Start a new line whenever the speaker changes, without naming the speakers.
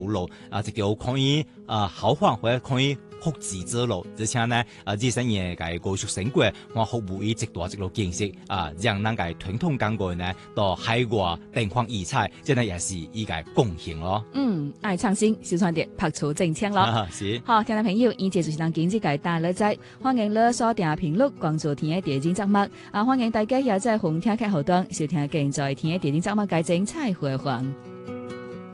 路啊，这个可以豪放或者可以复制之路，而且呢自身也个高速成果，我服务一直多这个建设让咱个传统工具呢到海外定框异彩，这呢也是一个贡献咯。
爱创新，小创点拍出正枪咯。
是。
好，听众朋友，以前就是咱经济界大乐仔，欢迎你锁定频率关注天的电竞节目欢迎大家也在红听客户端收听现在天的电竞节目嘅精彩回放。